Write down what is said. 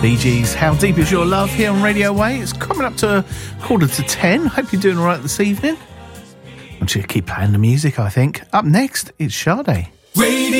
Bee Gees, How Deep Is Your Love here on Radio Way. It's coming up to 9:45. Hope you're doing all right this evening. I'm just going to keep playing the music, I think. Up next, it's Sade. Radio